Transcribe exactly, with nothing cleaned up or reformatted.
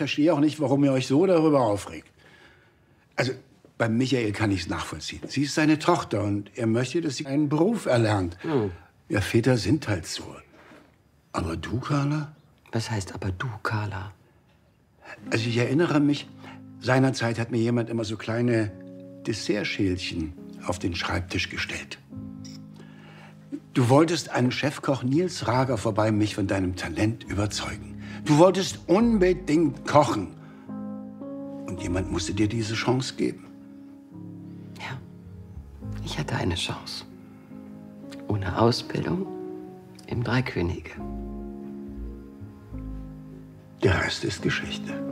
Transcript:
verstehe auch nicht, warum ihr euch so darüber aufregt. Also, bei Michael kann ich es nachvollziehen. Sie ist seine Tochter und er möchte, dass sie einen Beruf erlernt. Hm. Ja, Väter sind halt so. Aber du, Carla? Was heißt aber du, Carla? Also ich erinnere mich, seinerzeit hat mir jemand immer so kleine Dessertschälchen auf den Schreibtisch gestellt. Du wolltest einen Chefkoch Nils Rager vorbei mich von deinem Talent überzeugen. Du wolltest unbedingt kochen. Und jemand musste dir diese Chance geben. Ja, ich hatte eine Chance. Ohne Ausbildung im Dreikönige. Der Rest ist Geschichte.